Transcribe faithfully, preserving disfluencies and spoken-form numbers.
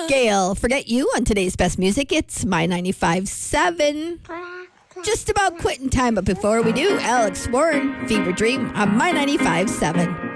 Gail, forget you on today's best music. It's My ninety-five point seven. Just about quitting time, but before we do, Alex Warren, Fever Dream on My ninety-five point seven.